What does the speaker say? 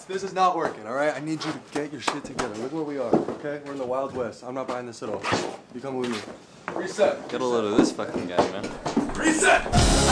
This is not working, all right? I need you to get your shit together. Look where we are, okay? We're in the Wild West. I'm not buying this at all. You come with me. Reset. Get a load of this fucking guy, man. Reset!